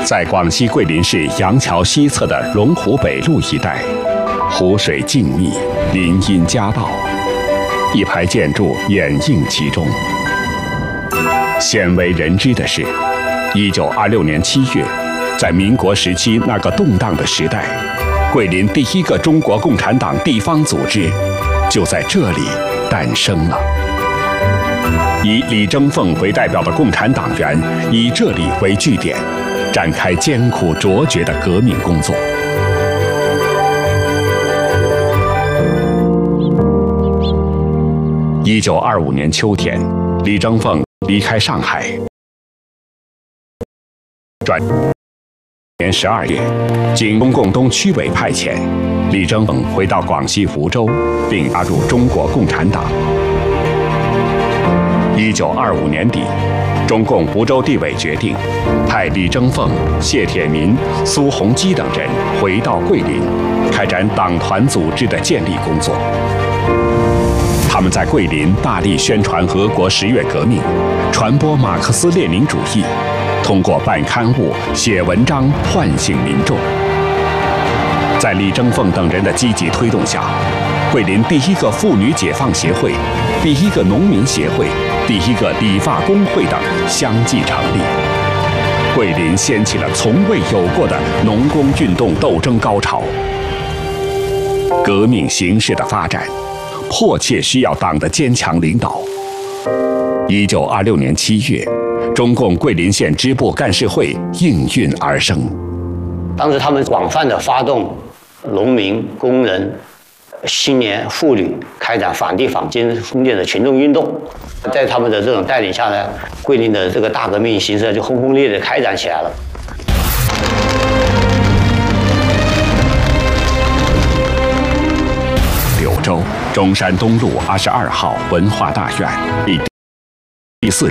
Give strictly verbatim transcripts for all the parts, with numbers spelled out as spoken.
在广西桂林市杨桥西侧的龙湖北路一带，湖水静谧，林荫夹道，一排建筑掩映其中。鲜为人知的是，一九二六年七月，在民国时期那个动荡的时代，桂林第一个中国共产党地方组织就在这里诞生了。以李争凤为代表的共产党员以这里为据点，展开艰苦卓绝的革命工作。一九二五年秋天，李争凤离开上海，转年十二月，经中共东区委派遣，李争凤回到广西福州，并加入中国共产党。一九二五年底，中共福州地委决定派李争凤、谢铁民、苏洪基等人回到桂林，开展党团组织的建立工作。他们在桂林大力宣传俄国十月革命，传播马克思列宁主义，通过办刊物、写文章唤醒民众。在李争凤等人的积极推动下，桂林第一个妇女解放协会、第一个农民协会、第一个理发工会等相继成立，桂林掀起了从未有过的农工运动斗争高潮。革命形势的发展，迫切需要党的坚强领导。一九二六年七月，中共桂林县支部干事会应运而生。 当时他们广泛的发动农民、工人、青年、妇女开展反帝反军封建的群众运动，在他们的这种带领下呢，桂林的这个大革命形势就轰轰烈烈地开展起来了。 柳州中山东路二十二号文化大院第第四。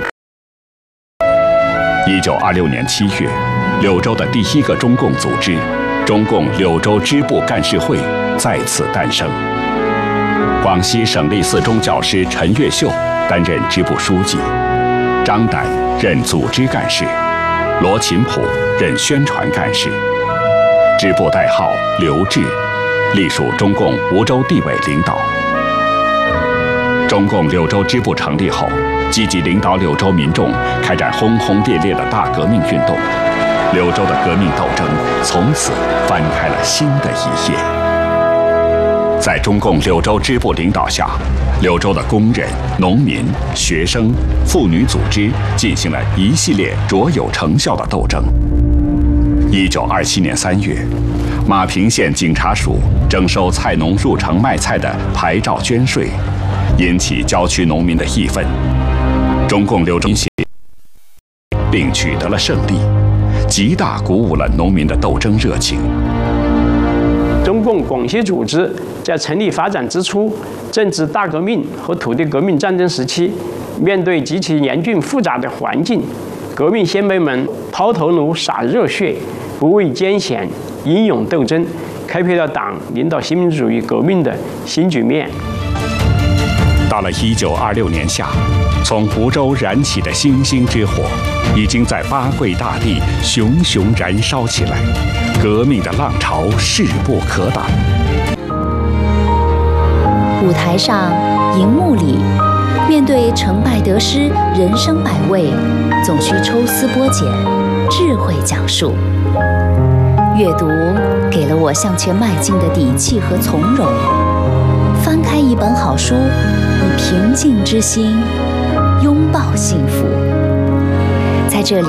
一九二六年七月，柳州的第一个中共组织——中共柳州支部干事会再次诞生。广西省立四中教师陈月秀担任支部书记，张胆任组织干事，罗琴甫任宣传干事。支部代号刘志，隶属中共梧州地委领导。中共柳州支部成立后，积极领导柳州民众开展轰轰烈烈的大革命运动，柳州的革命斗争从此翻开了新的一页。在中共柳州支部领导下，柳州的工人、农民、学生、妇女组织进行了一系列卓有成效的斗争。一九二七年三月，马平县警察署征收菜农入城卖菜的牌照捐税，引起郊区农民的义愤。中共柳州并取得了胜利，极大鼓舞了农民的斗争热情。 中共广西组织在成立发展之初，正值大革命和土地革命战争时期，面对极其严峻复杂的环境，革命先辈们抛头颅洒热血，不畏艰险，英勇斗争，开辟了党领导新民主义革命的新局面。 到了一九二六年夏，从福州燃起的星星之火，已经在八桂大地熊熊燃烧起来，革命的浪潮势不可挡。 舞台上，荧幕里，面对成败得失、人生百味，总需抽丝剥茧，智慧讲述。阅读给了我向前迈进的底气和从容。翻开一本好书，以平静之心拥抱幸福。在这里。